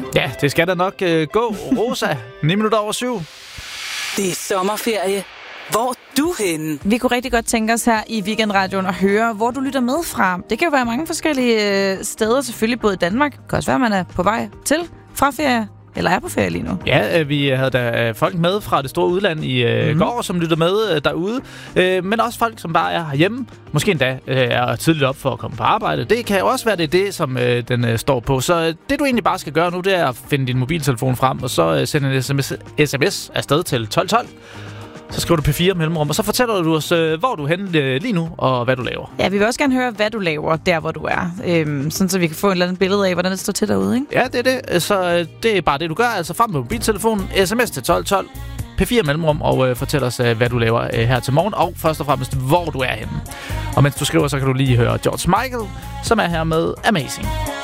Ja, det skal da nok gå. Rosa, 9 minutter over 7. Det er sommerferie. Hvor er du henne? Vi kunne rigtig godt tænke os her i Weekendradioen at høre, hvor du lytter med fra. Det kan jo være mange forskellige steder, selvfølgelig både i Danmark. Det kan også være, at man er på vej til fra ferie, eller er på ferie lige nu. Ja, vi havde da folk med fra det store udland i går, som lytter med derude. Men også folk, som bare er herhjemme. Måske endda er tidligt op for at komme på arbejde. Det kan jo også være, det som den står på. Så det, du egentlig bare skal gøre nu, det er at finde din mobiltelefon frem, og så sende en sms afsted til 1212. Så skriver du P4 mellemrum, og så fortæller du os, hvor du er henne lige nu, og hvad du laver. Ja, vi vil også gerne høre, hvad du laver, der hvor du er. Sådan, så vi kan få et eller andet billede af, hvordan det står til derude, ikke? Ja, det er det. Så det er bare det, du gør. Altså frem med mobiltelefonen, sms til 1212, P4 mellemrum, og fortæl os, hvad du laver her til morgen, og først og fremmest, hvor du er henne. Og mens du skriver, så kan du lige høre George Michael, som er her med Amazing.